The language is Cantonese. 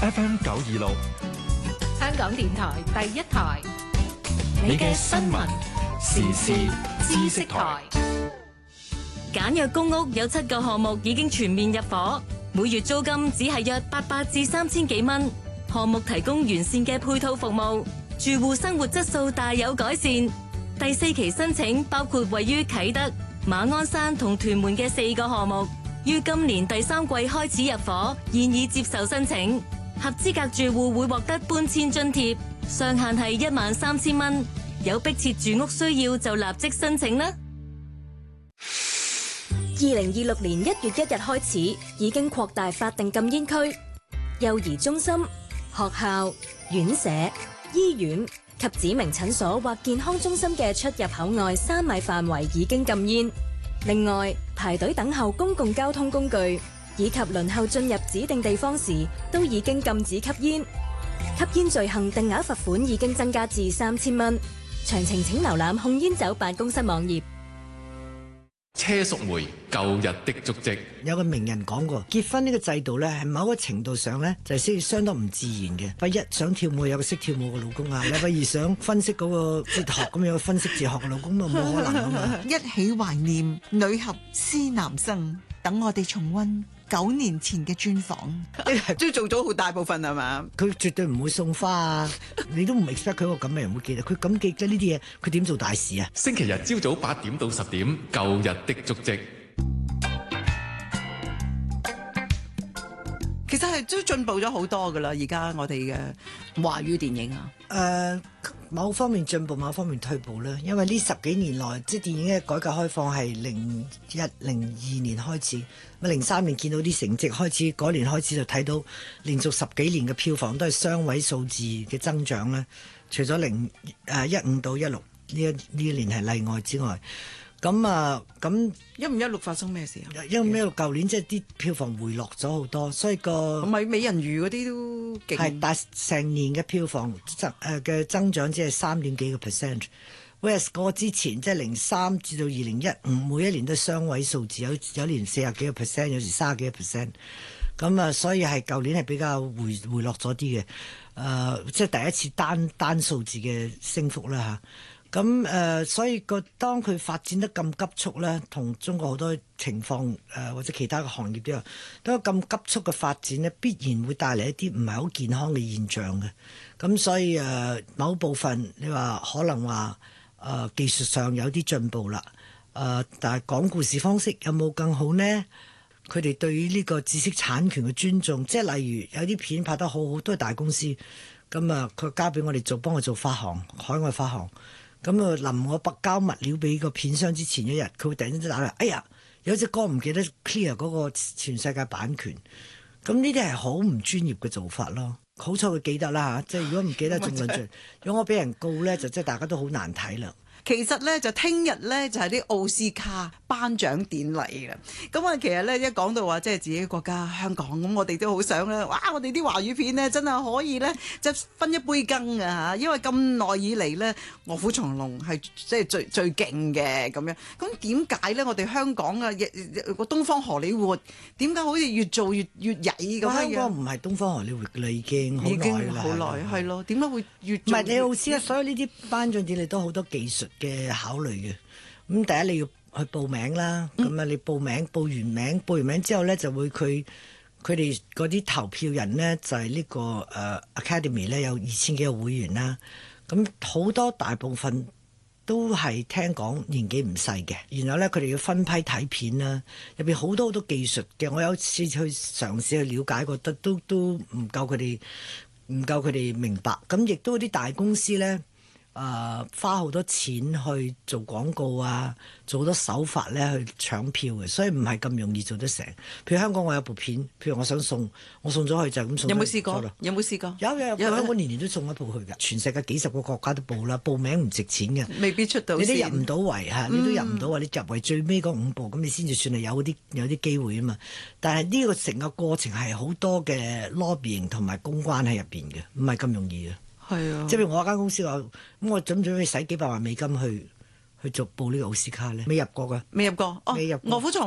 FM 926， 香港電台第一台，你嘅新聞時事知識台。 簡約公屋有7個項目已經全面入伙，每月租金只係約800至3000幾蚊。項目提供完善嘅配套服務，住戶生活質素大有改善。第4期申請包括位於啟德、馬鞍山同屯門嘅4個項目，於今年第3季開始入伙，現已接受申請。合資格住戶會獲得搬遷津貼，上限係13000蚊。有迫切住屋需要就立即申請啦。 2026年1月1日開始，已經擴大法定禁煙區，幼兒中心、學校、院舍、醫院及指明診所或健康中心嘅出入口外3米範圍已經禁煙。另外，排隊等候公共交通工具以及輪候進入指定地方時，都已經禁止吸煙。吸煙罪行定額罰款已經增加至3000蚊。詳情請瀏覽控煙酒辦公室網頁。 車淑梅舊日的足跡。 有個名人講過，結婚呢個制度咧，係某個程度上咧就係相當唔自然嘅。禮拜一想跳舞有個識跳舞嘅老公啊，禮拜二想分析嗰個哲學咁有分析哲學嘅老公，冇可能啊嘛。 一起懷念女俠施南生，等我哋重溫9年前嘅專訪， 都做咗好大部分係嘛？ 佢絕對唔會送花啊！你都唔 expect 佢個咁嘅人會記得，佢咁記得呢啲嘢，佢點做大事啊？ 星期日朝早8點到10點，舊日的足跡。 其實係都進步咗好多噶啦，而家我哋嘅華語電影啊。 某方面進步，某方面退步啦。因為呢10幾年來，即係電影嘅改革開放係01、02年開始，咁03年見到啲成績開始，嗰年開始就睇到連續10幾年嘅票房都係雙位數字嘅增長啦。除咗15到16呢一年係例外之外。咁 1516發生咩事啊 ？1516舊年即係啲票房回落咗好多，所以唔係美人魚嗰啲都勁。 係，但成年嘅票房嘅增長只係3.幾個 percent。Whereas 嗰個之前即係03至到2015，每一年都係雙位數字，有年40幾個 percent，有時30幾個 percent。咁所以係舊年係比較回落咗啲嘅。即係第一次單數字嘅升幅啦嚇。所以當佢發展得咁急速咧，同中國好多情況或者其他嘅行業都有，當咁急速嘅發展咧，必然會帶嚟一啲唔係好健康嘅現象嘅。咁所以某部分你話可能話技術上有啲進步啦，但係講故事方式有冇更好呢？佢哋對於呢個知識產權嘅尊重，即係例如有啲片拍得好好，都係大公司咁佢交俾我哋做，幫我做發行，海外發行。咁臨我交物料俾個片商之前一日，佢會突然之間打嚟，哎呀，有隻歌唔記得 clear 嗰個全世界版權。咁呢啲係好唔專業嘅做法咯。好彩佢記得啦嚇，即係如果唔記得仲論盡，如果我俾人告咧，就即係大家都好難睇啦。 其實咧就聽日咧就係啲奧斯卡頒獎典禮嘅，咁啊其實咧一講到話即係自己國家香港，咁我哋都好想咧，哇！我哋啲華語片咧真係可以咧即係分一杯羹㗎嚇，因為咁耐以嚟咧臥虎藏龍係即係最勁嘅咁樣。咁點解咧我哋香港啊個東方荷里活點解好似越做越曳咁樣？ 香港唔係東方荷里活啦，已經好耐啦， 好耐係咯。點解會越做唔係你奧斯卡所有呢啲頒獎典禮都好多技術嘅考慮嘅。咁第一你要去報名啦，咁啊你報完名之後咧就會佢哋嗰啲投票人咧就係呢個Academy 咧有2000幾個會員啦，咁好多大部分都係聽講年紀唔細嘅，然後咧佢哋要分批睇片啦，入邊好多技術嘅，我有次去嘗試去了解過，都唔夠佢哋明白，咁亦都啲大公司咧。花好多錢去做廣告啊，做好多手法咧去搶票嘅，所以唔係咁容易做得成。譬如香港我有部片，譬如我想送咗去就咁送。有冇試過？有香港年年都送一部去㗎，全世界幾10個國家都報啦，報名唔值錢嘅， 未必出到。你都入唔到圍嚇，你都入唔到啊！你入圍最尾嗰5部，咁你先至算係有啲機會啊嘛。但係呢個成個過程係好多嘅 lobbying 同埋公關喺入邊嘅，唔係咁容易嘅。 係啊， 即係譬如我間公司話，咁我準備使幾百萬美金去報呢個奧斯卡咧？未入過㗎， 未入過。臥虎藏